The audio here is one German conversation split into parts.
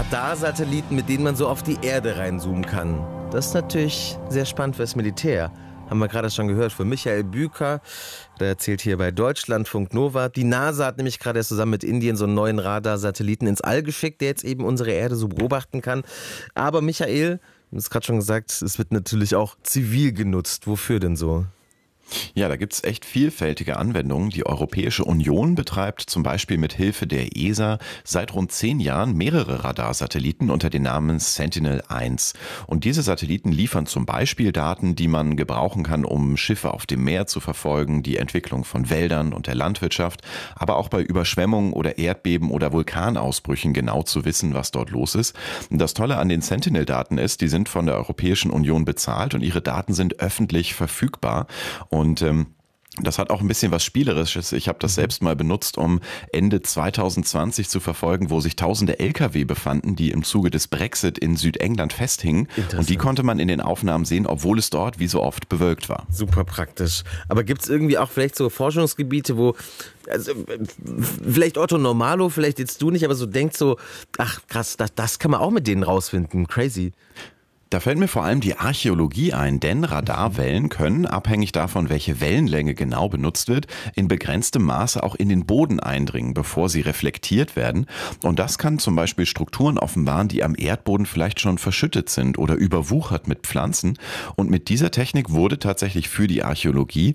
Radarsatelliten, mit denen man so auf die Erde reinzoomen kann. Das ist natürlich sehr spannend fürs Militär. Haben wir gerade schon gehört von Michael Büker. Der erzählt hier bei Deutschlandfunk Nova. Die NASA hat nämlich gerade erst zusammen mit Indien so einen neuen Radarsatelliten ins All geschickt, der jetzt eben unsere Erde so beobachten kann. Aber Michael, du hast gerade schon gesagt, es wird natürlich auch zivil genutzt. Wofür denn so? Ja, da gibt's echt vielfältige Anwendungen. Die Europäische Union betreibt zum Beispiel mit Hilfe der ESA seit rund 10 Jahren mehrere Radarsatelliten unter dem Namen Sentinel-1. Und diese Satelliten liefern zum Beispiel Daten, die man gebrauchen kann, um Schiffe auf dem Meer zu verfolgen, die Entwicklung von Wäldern und der Landwirtschaft, aber auch bei Überschwemmungen oder Erdbeben oder Vulkanausbrüchen genau zu wissen, was dort los ist. Und das Tolle an den Sentinel-Daten ist, die sind von der Europäischen Union bezahlt und ihre Daten sind öffentlich verfügbar. Und das hat auch ein bisschen was Spielerisches. Ich habe das selbst mal benutzt, um Ende 2020 zu verfolgen, wo sich tausende LKW befanden, die im Zuge des Brexit in Südengland festhingen. Und die konnte man in den Aufnahmen sehen, obwohl es dort wie so oft bewölkt war. Super praktisch. Aber gibt es irgendwie auch vielleicht so Forschungsgebiete, wo, also vielleicht Otto Normalo, vielleicht jetzt du nicht, aber so denkt so, ach krass, das kann man auch mit denen rausfinden. Crazy. Da fällt mir vor allem die Archäologie ein, denn Radarwellen können, abhängig davon, welche Wellenlänge genau benutzt wird, in begrenztem Maße auch in den Boden eindringen, bevor sie reflektiert werden. Und das kann zum Beispiel Strukturen offenbaren, die am Erdboden vielleicht schon verschüttet sind oder überwuchert mit Pflanzen. Und mit dieser Technik wurde tatsächlich für die Archäologie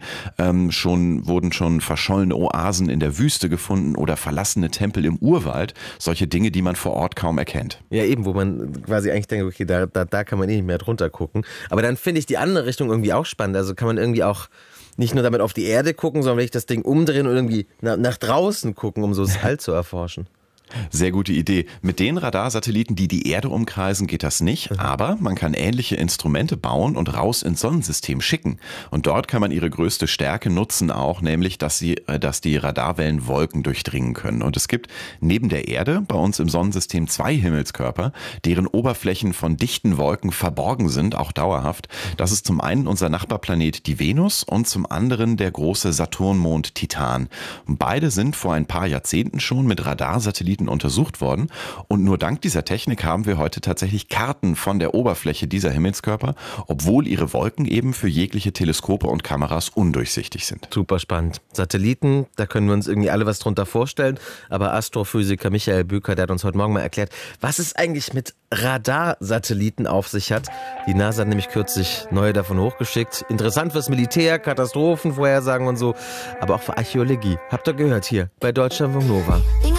wurden schon verschollene Oasen in der Wüste gefunden oder verlassene Tempel im Urwald. Solche Dinge, die man vor Ort kaum erkennt. Ja, eben, wo man quasi eigentlich denkt, okay, da kann man nicht mehr drunter gucken. Aber dann finde ich die andere Richtung irgendwie auch spannend. Also kann man irgendwie auch nicht nur damit auf die Erde gucken, sondern vielleicht das Ding umdrehen und irgendwie nach draußen gucken, um so das All zu erforschen. Sehr gute Idee. Mit den Radarsatelliten, die die Erde umkreisen, geht das nicht. Aber man kann ähnliche Instrumente bauen und raus ins Sonnensystem schicken. Und dort kann man ihre größte Stärke nutzen auch, nämlich, dass die Radarwellen Wolken durchdringen können. Und es gibt neben der Erde bei uns im Sonnensystem 2 Himmelskörper, deren Oberflächen von dichten Wolken verborgen sind, auch dauerhaft. Das ist zum einen unser Nachbarplanet, die Venus, und zum anderen der große Saturnmond Titan. Und beide sind vor ein paar Jahrzehnten schon mit Radarsatelliten untersucht worden und nur dank dieser Technik haben wir heute tatsächlich Karten von der Oberfläche dieser Himmelskörper, obwohl ihre Wolken eben für jegliche Teleskope und Kameras undurchsichtig sind. Super spannend. Satelliten, da können wir uns irgendwie alle was drunter vorstellen, aber Astrophysiker Michael Büker, der hat uns heute Morgen mal erklärt, was es eigentlich mit Radarsatelliten auf sich hat. Die NASA hat nämlich kürzlich neue davon hochgeschickt. Interessant fürs Militär, Katastrophenvorhersagen und so, aber auch für Archäologie. Habt ihr gehört hier bei Deutschlandfunk Nova.